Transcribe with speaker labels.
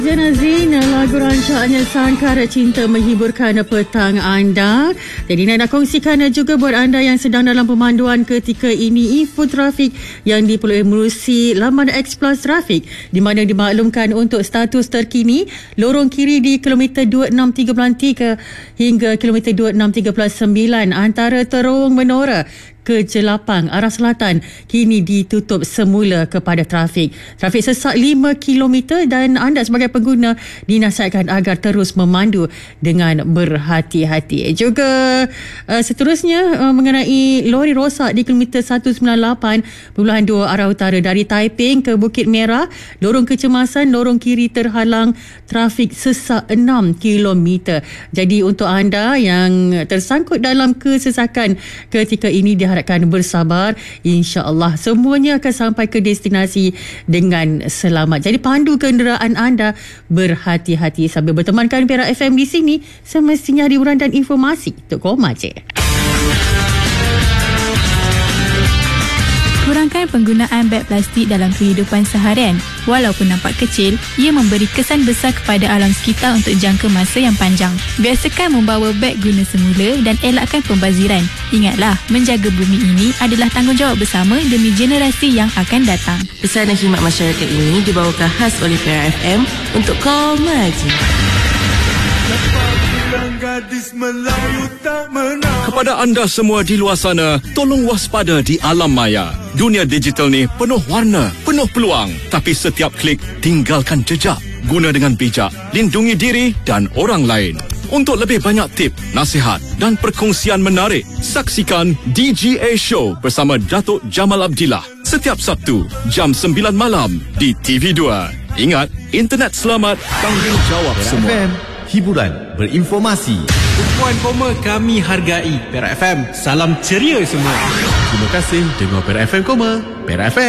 Speaker 1: Zanazin, lagu rancangannya Sangkar Cinta menghiburkan petang anda. Jadi nak kongsikan juga buat anda yang sedang dalam pemanduan ketika ini info trafik yang diperoleh menerusi laman X Plus Trafik, di mana dimaklumkan untuk status terkini lorong kiri di kilometer 2613 hingga kilometer 2639 antara Terowong Menora ke Jelapang arah selatan kini ditutup semula kepada trafik. Trafik sesak 5 km dan anda sebagai pengguna dinasihatkan agar terus memandu dengan berhati-hati. Juga seterusnya mengenai lori rosak di kilometer 198.2 arah utara dari Taiping ke Bukit Merah, lorong kecemasan lorong kiri terhalang trafik sesak 6 km. Jadi untuk anda yang tersangkut dalam kesesakan ketika ini diharapkan bersabar, insya-Allah semuanya akan sampai ke destinasi dengan selamat. Jadi pandu kenderaan anda berhati-hati sambil bertemankan Perak FM di sini, semestinya hiburan dan informasi untuk koma je.
Speaker 2: Kurangkan penggunaan beg plastik dalam kehidupan seharian. Walaupun nampak kecil, ia memberi kesan besar kepada alam sekitar untuk jangka masa yang panjang. Biasakan membawa beg guna semula dan elakkan pembaziran. Ingatlah, menjaga bumi ini adalah tanggungjawab bersama demi generasi yang akan datang.
Speaker 3: Pesanan khidmat masyarakat ini dibawakan khas oleh Perak FM untuk Koma Je.
Speaker 4: Kepada anda semua di luar sana, tolong waspada di alam maya. Dunia digital ni penuh warna, penuh peluang. Tapi setiap klik tinggalkan jejak. Guna dengan bijak, lindungi diri dan orang lain. Untuk lebih banyak tip, nasihat dan perkongsian menarik, saksikan DGA Show bersama Datuk Jamal Abdillah setiap Sabtu jam 9 malam di TV2. Ingat, internet selamat, tanggungjawab semua.
Speaker 5: Hiburan berinformasi.
Speaker 6: Puan Koma kami hargai. Perak FM, salam ceria semua.
Speaker 5: Terima kasih dengar Perak FM Koma. Perak FM.